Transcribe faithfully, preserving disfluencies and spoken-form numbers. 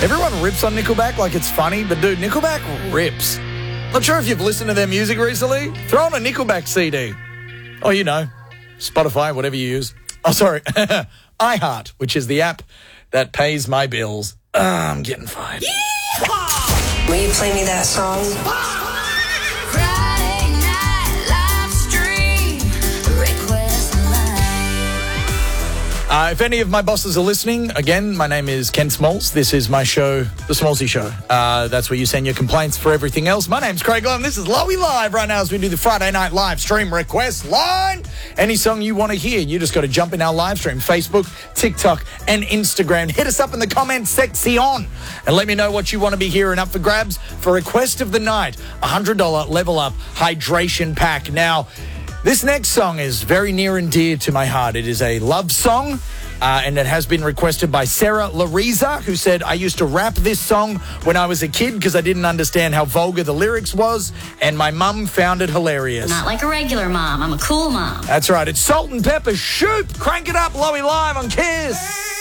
Everyone rips on Nickelback like it's funny, but dude, Nickelback rips. Not sure if you've listened to their music recently. Throw on a Nickelback C D. Oh, you know, Spotify, whatever you use. Oh, sorry, iHeart, which is the app that pays my bills. Ah, I'm getting fired. Yeehaw! Will you play me that song? Friday night live stream, request line. Uh, if any of my bosses are listening, again, my name is Ken Smalls. This is my show, The Smallsy Show. Uh, that's where you send your complaints for everything else. My name's Craig Long. This is Lowy Live right now as we do the Friday night live stream request line. Any song you want to hear, you just got to jump in our live stream, Facebook, TikTok, and Instagram. Hit us up in the comments section and let me know what you want to be hearing up for grabs for Request of the Night, a one hundred dollars Level Up Hydration Pack. Now, this next song is very near and dear to my heart. It is a love song, uh, and it has been requested by Sarah Lariza, who said, I used to rap this song when I was a kid because I didn't understand how vulgar the lyrics was, and my mum found it hilarious. Not like a regular mom. I'm a cool mom. That's right. It's Salt and Pepper. Shoot! Crank it up, Lowy Live on Kiss.